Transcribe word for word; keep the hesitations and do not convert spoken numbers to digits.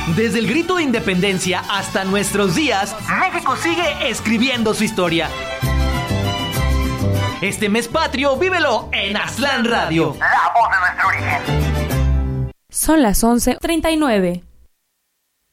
Desde el grito de independencia hasta nuestros días, México sigue escribiendo su historia. Este mes patrio, vívelo en Aztlán Radio. La voz de nuestro origen. Son las once treinta y nueve.